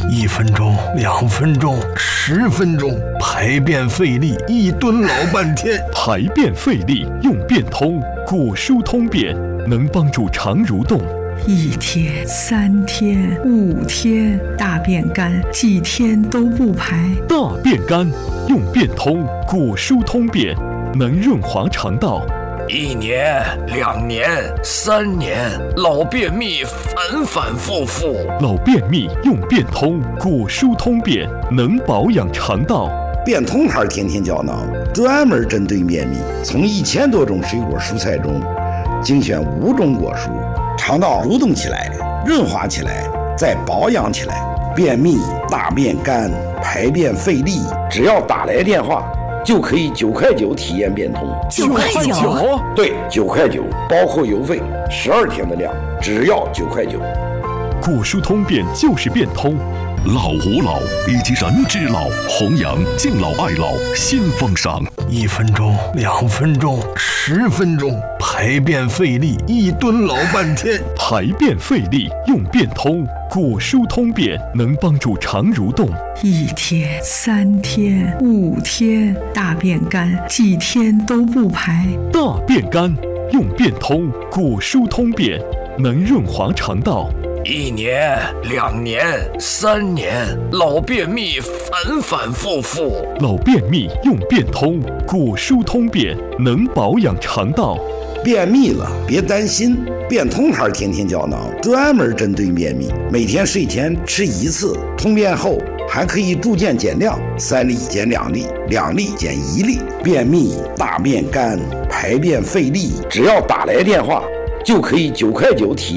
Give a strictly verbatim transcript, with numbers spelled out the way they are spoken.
一分钟、两分钟、十分钟，排便费力，一蹲老半天。 排便费力用便通，果蔬通便能帮助肠蠕动。 一天、三天、五天，大便干，几天都不排。 大便干用便通，果蔬通便能润滑肠道。 一年、两年、三年，老便秘反反复复。 老便秘用便通，果蔬通便能保养肠道。 便通牌甜甜胶囊专门针对便秘，从一千多种水果蔬菜中精选五种果蔬，肠道蠕动起来，润滑起来，再保养起来。便秘、大便干、排便费力，只要打来电话就可以九块九体验便通。 九块九？ 对，九块九，包括邮费，十二天的量，只要九块九。 果蔬通便就是便通。 老吾老以及人之老，弘扬敬老爱老新风尚。 一分钟、两分钟、十分钟，排便费力，一蹲老半天。 排便费力用便通，果蔬通便能帮助肠蠕动。 一天、三天、五天，大便干，几天都不排。 大便干用便通，果蔬通便能润滑肠道。 一年、两年、三年，老便秘反反复复。 老便秘用便通，果蔬通便能保养肠道。 便秘了别担心，便通牌甜甜胶囊专门针对便秘，每天睡前吃一次，通便后还可以逐渐减量，三粒减两粒，两粒减一粒。便秘、大便干、排便费力，只要打来电话就可以九块九体验。